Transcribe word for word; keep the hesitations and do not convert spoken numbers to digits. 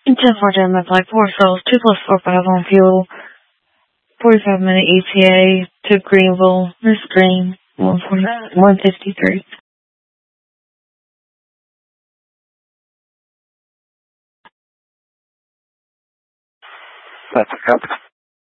ten four ten, my flight four souls, two plus four five on fuel, forty-five minute E T A to Greenville, Miss Green, one forty, one fifty-three. That's a copy.